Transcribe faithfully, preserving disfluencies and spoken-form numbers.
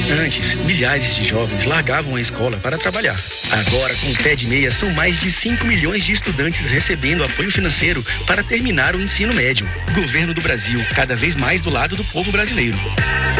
Antes, milhares de jovens largavam a escola para trabalhar. Agora, com o Pé de Meia, são mais de cinco milhões de estudantes recebendo apoio financeiro para terminar o ensino médio. Governo do Brasil, cada vez mais do lado do povo brasileiro.